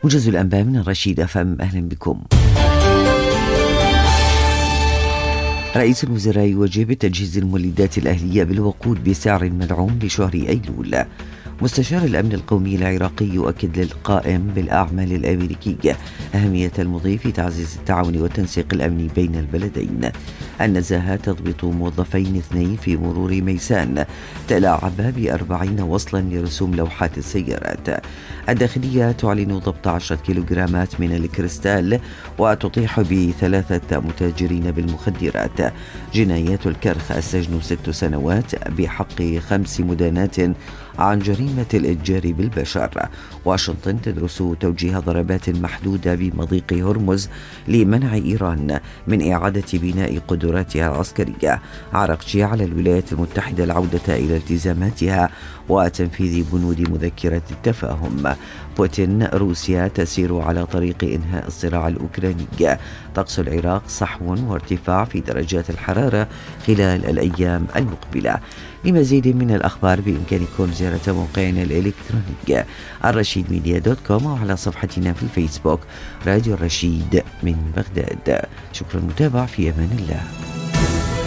موجز الأنباء من الرشيد أفهم، أهلا بكم. رئيس الوزراء يوجه بتجهيز المولدات الأهلية بالوقود بسعر مدعوم لشهر أيلول. مستشار الأمن القومي العراقي يؤكد للقائم بالأعمال الأمريكي أهمية المضي في تعزيز التعاون والتنسيق الأمني بين البلدين. النزاهة تضبط موظفين 2 في مرور ميسان تلاعبا ب40 وصلا لرسوم لوحات السيارات. الداخلية تعلن ضبط 10 كيلوغرامات من الكريستال وتطيح ب3 متاجرين بالمخدرات. جنايات الكرخ، السجن 6 سنوات بحق 5 مدانات عن جريمة الإتجار بالبشر. واشنطن تدرس توجيه ضربات محدودة بمضيق هرمز لمنع إيران من إعادة بناء قدراتها العسكرية. عرقجي على الولايات المتحدة العودة إلى التزاماتها وتنفيذ بنود مذكرة التفاهم. بوتين، روسيا تسير على طريق إنهاء الصراع الأوكراني. طقس العراق صحو وارتفاع في درجات الحرارة خلال الأيام المقبلة. لمزيد من الأخبار بإمكانكم زيارة موقعنا الإلكتروني الرشيدميديا.com أو على صفحتنا في الفيسبوك راديو الرشيد من بغداد. شكرا للمتابعة، في أمان الله.